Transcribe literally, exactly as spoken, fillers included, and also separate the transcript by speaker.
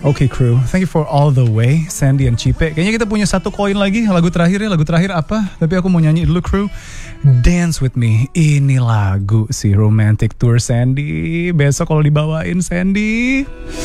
Speaker 1: Oke, okay, crew. Thank you for all the way, Sandy and Cipe. Kayaknya kita punya satu koin lagi, lagu terakhir ya. Lagu terakhir apa? Tapi aku mau nyanyi dulu, crew. Dance with me. Ini lagu si Romantic Tour Sandy. Besok kalau dibawain Sandy.